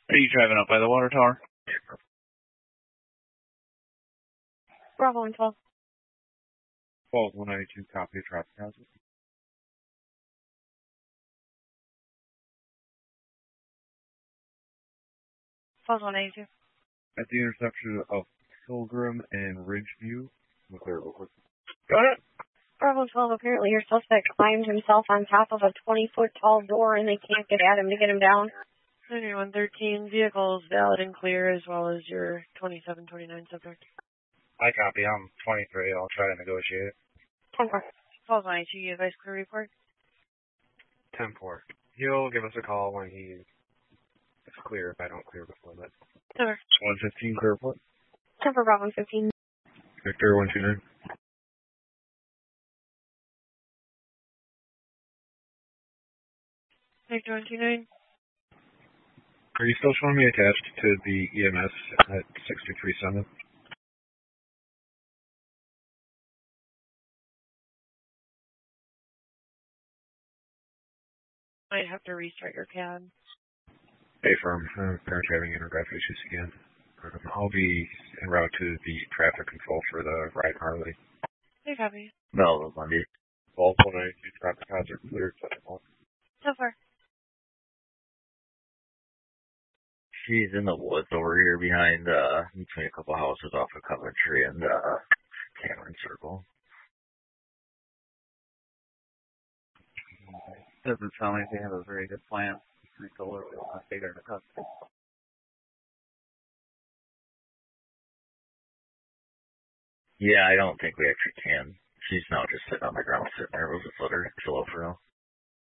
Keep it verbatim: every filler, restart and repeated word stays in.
Are you driving up by the water tower? Bravo and twelve. twelve, one ninety-two, copy of traffic hazard. twelve, one ninety-two. At the intersection of Pilgrim and Ridgeview. Clear real quick. Got it. Bravo twelve, apparently your suspect climbed himself on top of a twenty-foot tall door and they can't get at him to get him down. one thirteen, vehicles valid and clear, as well as your twenty-seven twenty-nine subject. I copy. I'm twenty-three. I'll try to negotiate. ten four. twelve ninety-two, you advise clear report? ten four. He'll give us a call when he is clear if I don't clear before that. Over. one fifteen, clear report. ten four, Bravo fifteen. Victor, one two nine. Victor one two nine. Are you still showing me attached to the E M S at six two three seven? Might have to restart your C A D. Hey, firm. I'm apparently having intergraph issues again. Um, I'll be en route to the traffic control for the ride Harley. Hey, copy. No, Monday. twelve, one ninety-two, traffic hazard cleared. So far. She's in the woods over here behind, uh, between a couple houses off of Coventry and, uh, Cameron Circle. Doesn't sound like they have a very good plan. I told her they want to take her to custody. Yeah, I don't think we actually can. She's now just sitting on the ground, sitting there with a footer. Chill out for real.